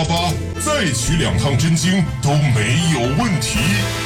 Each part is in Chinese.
888，再取2趟真经都没有问题。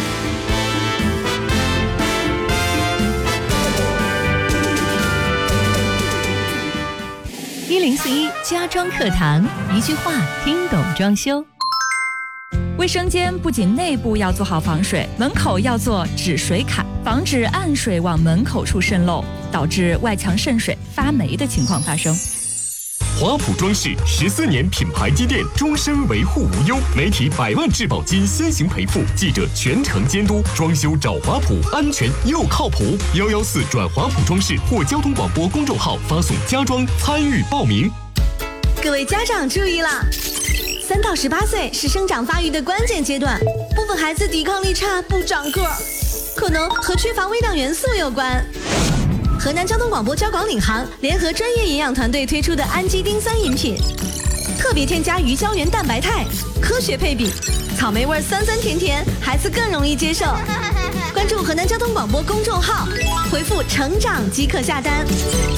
1041家装课堂，一句话听懂装修。 卫生间不仅内部要做好防水，门口要做止水坎，防止暗水往门口处渗漏，导致外墙渗水、发霉的情况发生。 华普装饰14年品牌积淀，终身维护无忧，媒体100万质保金先行赔付，记者全程监督，装修找华普，安全又靠谱。114转华普装饰或交通广播公众号发送家装参与报名。 各位家长注意啦！3到18岁是生长发育的关键阶段，部分孩子抵抗力差，不长个儿，可能和缺乏微量元素有关。河南交通广播交广领航联合专业营养团队推出的氨基丁酸饮品，特别添加鱼胶原蛋白肽，科学配比，草莓味酸酸甜甜，孩子更容易接受。关注河南交通广播公众号，回复成长即可下单。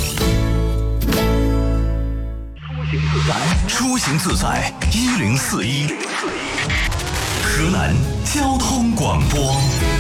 出行自在1041，河南交通广播。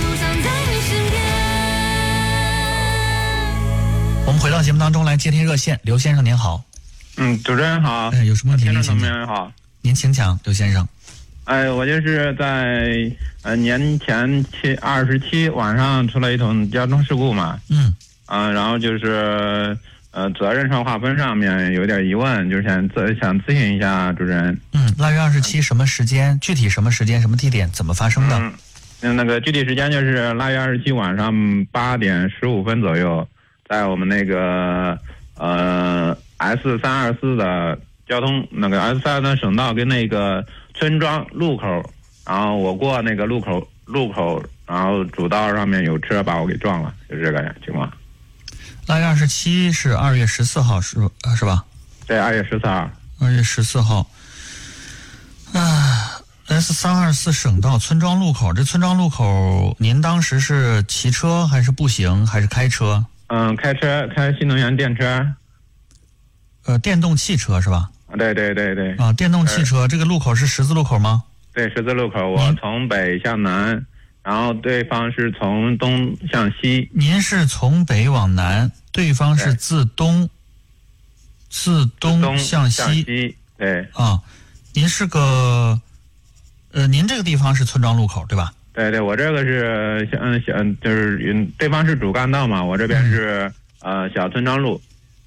我们回到节目当中来接听热线，刘先生您好。 主持人好。 有什么问题您请讲。 听众朋友好， 您请讲，刘先生。 我就是在年前27晚上出了一桶交通事故嘛。然后就是责任上划分上面有点疑问，就是想咨询一下主持人。 腊月27什么时间？具体什么时间、什么地点？怎么发生的？ 那个具体时间就是腊月27晚上8点15分左右。在我们那个S324的交通那个 S3的省道跟那个村庄路口，然后我过那个路口，然后主道上面有车把我给撞了，就是这个情况。 腊月27是2月14号是吧？ 对，2月14号。 2月14号。S324省道村庄路口，这村庄路口您当时是骑车还是步行还是开车？ 开车，开新能源电车。 电动汽车是吧？ 对。 电动汽车，这个路口是十字路口吗？ 对，十字路口，我从北向南，然后对方是从东向西。 您是从北往南，对方是自东向西。 对。 您是个，您这个地方是村庄路口对吧？ 对，我这个是就是对方是主干道嘛，我这边是小村庄路。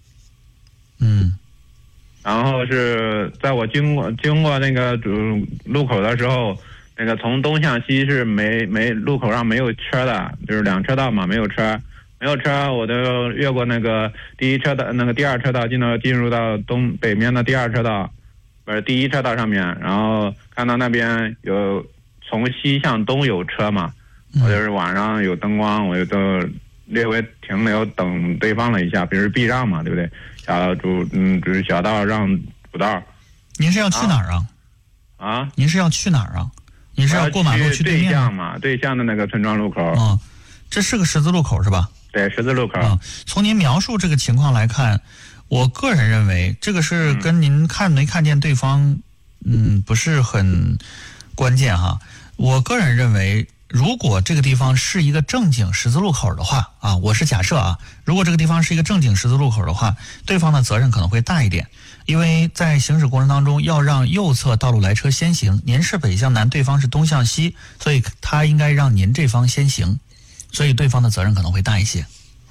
然后是在我经过那个主路口的时候，那个从东向西是没路口上没有车的，就是2车道嘛，没有车，我都越过那个第2车道进入到北面的第2车道，不是第1车道上面，然后看到那边有从西向东有车嘛，我就是晚上有灯光，我就都略微停留等对方了一下，比如避让嘛，对不对？就是小道让主道。 您是要去哪儿啊？您是要去哪儿啊？您是要过马路去对面嘛？对向的那个村庄路口。 这是个十字路口是吧？ 对，十字路口。 从您描述这个情况来看，我个人认为这个是跟您看没看见对方，不是很关键哈。我个人认为，如果这个地方是一个正经十字路口的话我是假设如果这个地方是一个正经十字路口的话，对方的责任可能会大一点，因为在行驶过程当中要让右侧道路来车先行，您是北向南，对方是东向西，所以他应该让您这方先行，所以对方的责任可能会大一些。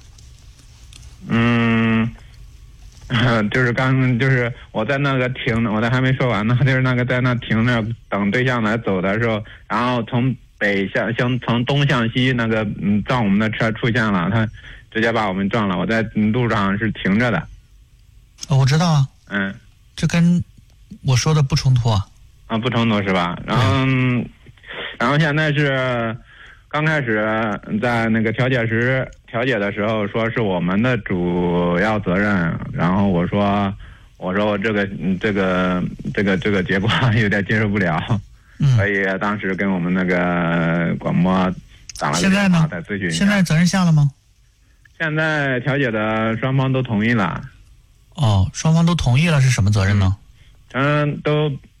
就是我在那个停，我还没说完呢，就是那个在那停那等对象来走的时候，然后从从东向西那个撞我们的车出现了，他直接把我们撞了。我在路上是停着的。 我知道这跟我说的不冲突不冲突是吧？然后现在是刚开始在那个调解的时候说是我们的主要责任，然后我说我这个结果有点接受不了。所以当时跟我们那个广播打了个电话再咨询一下。 现在责任下了吗？ 现在调解的双方都同意了。 双方都同意了是什么责任呢？ 都